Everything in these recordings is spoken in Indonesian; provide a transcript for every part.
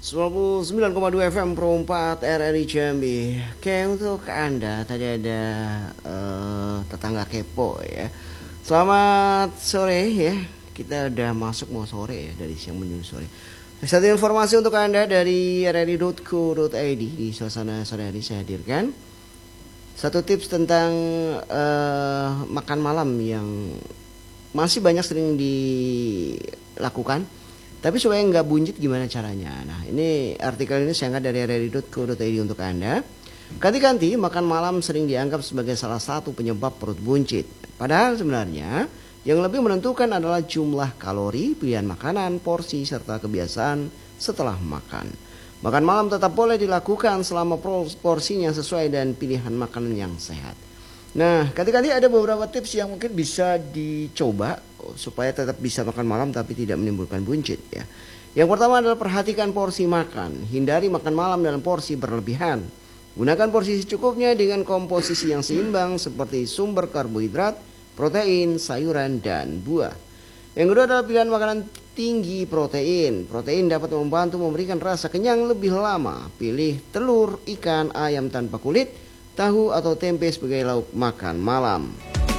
99,2 FM Pro 4 RRI Jambi. Oke, untuk Anda tadi ada tetangga kepo ya. Selamat sore ya. Kita udah masuk mau sore ya, dari siang menuju sore. Satu informasi untuk Anda dari rri.co.id. Di suasana sore hari saya hadirkan satu tips tentang makan malam yang masih banyak sering dilakukan, tapi supaya nggak buncit gimana caranya? Nah, ini artikel ini saya angkat dari rri.co.id untuk Anda. Ganti-ganti makan malam sering dianggap sebagai salah satu penyebab perut buncit. Padahal sebenarnya yang lebih menentukan adalah jumlah kalori, pilihan makanan, porsi, serta kebiasaan setelah makan. Makan malam tetap boleh dilakukan selama porsinya sesuai dan pilihan makanan yang sehat. Nah, ganti-ganti ada beberapa tips yang mungkin bisa dicoba supaya tetap bisa makan malam tapi tidak menimbulkan buncit ya. Yang pertama adalah perhatikan porsi makan. Hindari makan malam dalam porsi berlebihan. Gunakan porsi secukupnya dengan komposisi yang seimbang seperti sumber karbohidrat, protein, sayuran, dan buah. Yang kedua adalah pilihan makanan tinggi protein. Protein dapat membantu memberikan rasa kenyang lebih lama. Pilih telur, ikan, ayam tanpa kulit, tahu atau tempe sebagai lauk makan malam.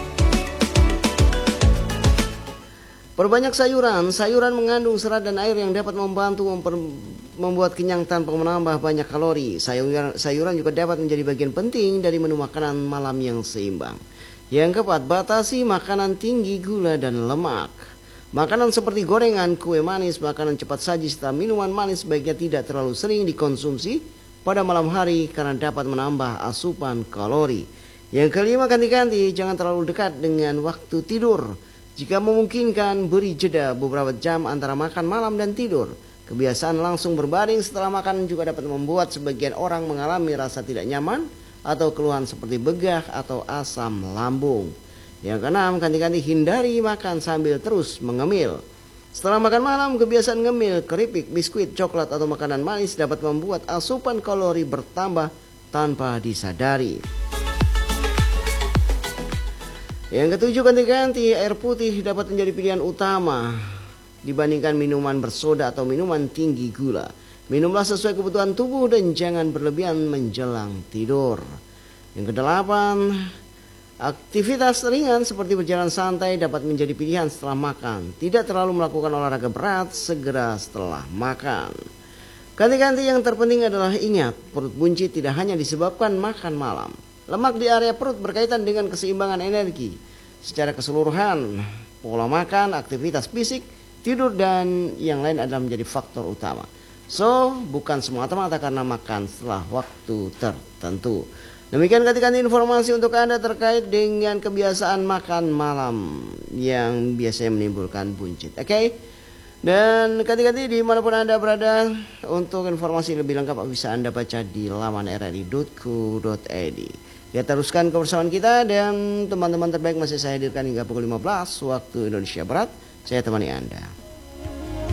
Perbanyak sayuran. Sayuran mengandung serat dan air yang dapat membantu membuat kenyang tanpa menambah banyak kalori. Sayuran juga dapat menjadi bagian penting dari menu makanan malam yang seimbang. Yang keempat, batasi makanan tinggi gula dan lemak. Makanan seperti gorengan, kue manis, makanan cepat saji, serta minuman manis sebaiknya tidak terlalu sering dikonsumsi pada malam hari karena dapat menambah asupan kalori. Yang kelima, ganti-ganti, jangan terlalu dekat dengan waktu tidur. Jika memungkinkan, beri jeda beberapa jam antara makan malam dan tidur. Kebiasaan langsung berbaring setelah makan juga dapat membuat sebagian orang mengalami rasa tidak nyaman atau keluhan seperti begah atau asam lambung. Yang keenam, ganti-ganti hindari makan sambil terus mengemil. Setelah makan malam, kebiasaan ngemil, keripik, biskuit, coklat atau makanan manis dapat membuat asupan kalori bertambah tanpa disadari. Yang ketujuh, ganti-ganti air putih dapat menjadi pilihan utama dibandingkan minuman bersoda atau minuman tinggi gula. Minumlah sesuai kebutuhan tubuh dan jangan berlebihan menjelang tidur. Yang kedelapan, aktivitas ringan seperti berjalan santai dapat menjadi pilihan setelah makan. Tidak terlalu melakukan olahraga berat segera setelah makan. Ganti-ganti yang terpenting adalah ingat, perut buncit tidak hanya disebabkan makan malam. Lemak di area perut berkaitan dengan keseimbangan energi. Secara keseluruhan, pola makan, aktivitas fisik, tidur, dan yang lain adalah menjadi faktor utama. So, bukan semata-mata karena makan setelah waktu tertentu. Demikian ganti-ganti informasi untuk Anda terkait dengan kebiasaan makan malam yang biasanya menimbulkan buncit. Oke? Dan ganti-ganti dimanapun Anda berada, untuk informasi lebih lengkap bisa Anda baca di laman rri.co.id. Ya, teruskan kebersamaan kita dan teman-teman terbaik masih saya hadirkan hingga pukul 15 waktu Indonesia Barat. Saya temani Anda.